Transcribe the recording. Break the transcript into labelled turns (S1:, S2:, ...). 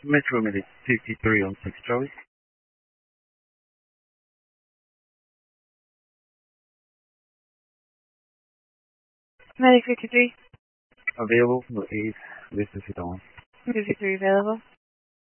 S1: Metro Medic 53 on 6 Charlie.
S2: Medic 53.
S1: Available for 8. This is it on.
S2: 53 available.